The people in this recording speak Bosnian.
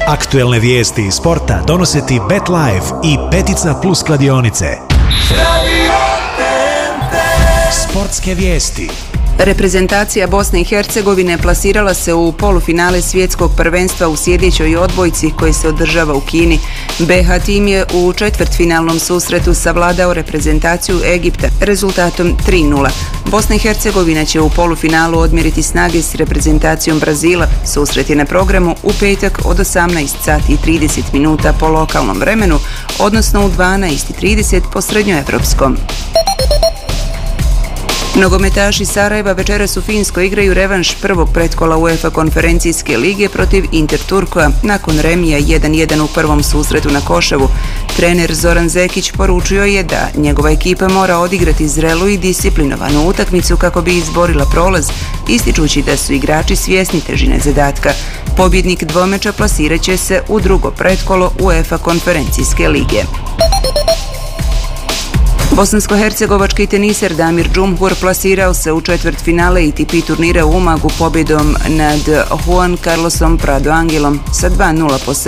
Aktuelne vijesti iz sporta donose ti BetLife i Petica Plus kladionice. Sportske vijesti. Reprezentacija Bosne i Hercegovine plasirala se u polufinale svjetskog prvenstva u sjedećoj odbojci koji se održava u Kini. BH tim je u četvrtfinalnom susretu savladao reprezentaciju Egipta rezultatom 3:0. Bosna i Hercegovina će u polufinalu odmjeriti snage s reprezentacijom Brazila. Susret je na programu u petak od 18:30 po lokalnom vremenu, odnosno u 12:30 po srednjoevropskom. Nogometaši Sarajeva večeras u Finskoj igraju revanš prvog pretkola UEFA konferencijske lige protiv Interturkoa nakon remija 1:1 u prvom susretu na Koševu. Trener Zoran Zekić poručio je da njegova ekipa mora odigrati zrelu i disciplinovanu utakmicu kako bi izborila prolaz, ističući da su igrači svjesni težine zadatka. Pobjednik dvomeča plasirat će se u drugo pretkolo UEFA konferencijske lige. Bosansko-hercegovački teniser Damir Džumhur plasirao se u četvrtfinale ATP turnira u Umagu pobjedom nad Juan Carlosom Prado Angelom sa 2:0 po